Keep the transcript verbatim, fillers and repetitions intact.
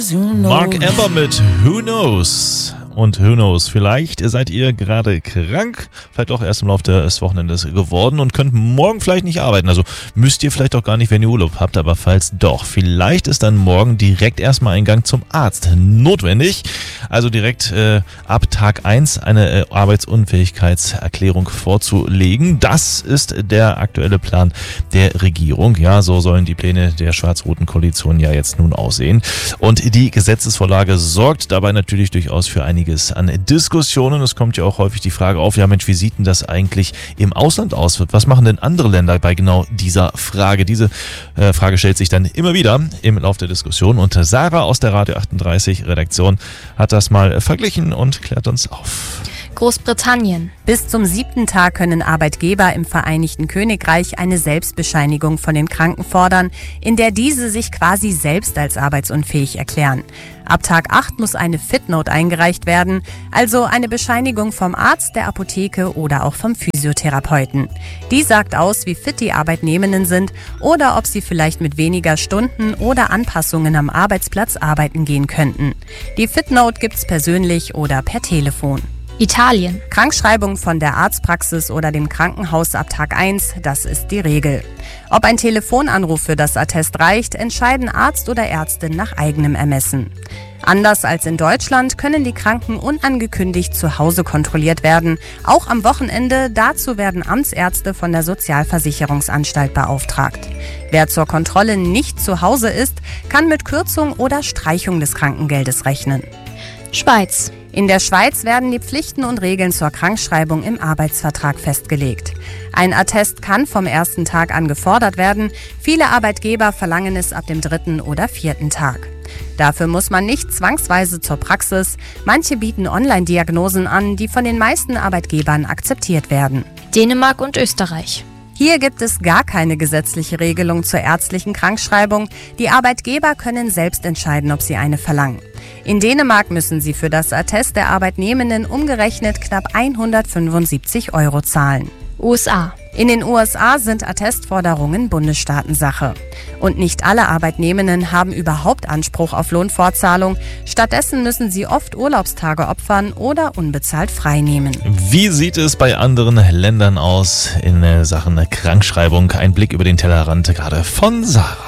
knows, who knows. Mark Amber mit Who Knows. Und who knows, vielleicht seid ihr gerade krank, vielleicht auch erst im Laufe des Wochenendes geworden und könnt morgen vielleicht nicht arbeiten. Also müsst ihr vielleicht auch gar nicht, wenn ihr Urlaub habt, aber falls doch, vielleicht ist dann morgen direkt erstmal ein Gang zum Arzt notwendig. Also direkt äh, ab Tag eins eine äh, Arbeitsunfähigkeitserklärung vorzulegen. Das ist der aktuelle Plan der Regierung. Ja, so sollen die Pläne der schwarz-roten Koalition ja jetzt nun aussehen. Und die Gesetzesvorlage sorgt dabei natürlich durchaus für einige an Diskussionen. Es kommt ja auch häufig die Frage auf, ja Mensch, wie sieht denn das eigentlich im Ausland aus? Was machen denn andere Länder bei genau dieser Frage? Diese äh, Frage stellt sich dann immer wieder im Laufe der Diskussion und Sarah aus der Radio achtunddreißig Redaktion hat das mal verglichen und klärt uns auf. Großbritannien. Bis zum siebten Tag können Arbeitgeber im Vereinigten Königreich eine Selbstbescheinigung von den Kranken fordern, in der diese sich quasi selbst als arbeitsunfähig erklären. Ab Tag acht muss eine Fitnote eingereicht werden, also eine Bescheinigung vom Arzt, der Apotheke oder auch vom Physiotherapeuten. Die sagt aus, wie fit die Arbeitnehmenden sind oder ob sie vielleicht mit weniger Stunden oder Anpassungen am Arbeitsplatz arbeiten gehen könnten. Die Fitnote gibt's persönlich oder per Telefon. Italien. Krankschreibung von der Arztpraxis oder dem Krankenhaus ab Tag eins, das ist die Regel. Ob ein Telefonanruf für das Attest reicht, entscheiden Arzt oder Ärztin nach eigenem Ermessen. Anders als in Deutschland können die Kranken unangekündigt zu Hause kontrolliert werden, auch am Wochenende. Dazu werden Amtsärzte von der Sozialversicherungsanstalt beauftragt. Wer zur Kontrolle nicht zu Hause ist, kann mit Kürzung oder Streichung des Krankengeldes rechnen. Schweiz. In der Schweiz werden die Pflichten und Regeln zur Krankschreibung im Arbeitsvertrag festgelegt. Ein Attest kann vom ersten Tag an gefordert werden. Viele Arbeitgeber verlangen es ab dem dritten oder vierten Tag. Dafür muss man nicht zwangsweise zur Praxis. Manche bieten Online-Diagnosen an, die von den meisten Arbeitgebern akzeptiert werden. Dänemark und Österreich. Hier gibt es gar keine gesetzliche Regelung zur ärztlichen Krankschreibung. Die Arbeitgeber können selbst entscheiden, ob sie eine verlangen. In Dänemark müssen sie für das Attest der Arbeitnehmenden umgerechnet knapp hundertfünfundsiebzig Euro zahlen. U S A. In den U S A sind Attestforderungen Bundesstaatensache. Und nicht alle Arbeitnehmenden haben überhaupt Anspruch auf Lohnfortzahlung. Stattdessen müssen sie oft Urlaubstage opfern oder unbezahlt freinehmen. Wie sieht es bei anderen Ländern aus in Sachen Krankschreibung? Ein Blick über den Tellerrand gerade von Sarah.